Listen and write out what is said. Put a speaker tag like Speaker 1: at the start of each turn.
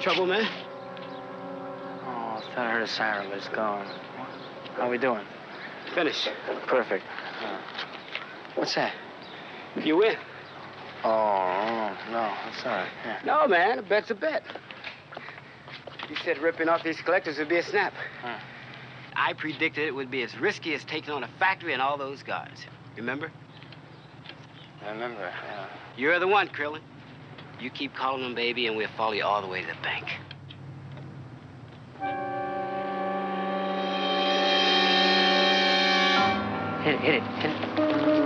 Speaker 1: trouble, man?
Speaker 2: Oh, I thought I heard a siren, but it's gone. How we doing?
Speaker 1: Finish.
Speaker 2: Perfect. What's that?
Speaker 1: You win.
Speaker 2: Oh, no, that's all right. Yeah.
Speaker 1: No, man, a bet's a bet. You said ripping off these collectors would be a snap.
Speaker 2: Huh.
Speaker 1: I predicted it would be as risky as taking on a factory and all those guards. Remember?
Speaker 2: I remember, yeah.
Speaker 1: You're the one, Krillin. You keep calling them, baby, and we'll follow you all the way to the bank.
Speaker 2: Hit it, hit it, hit it.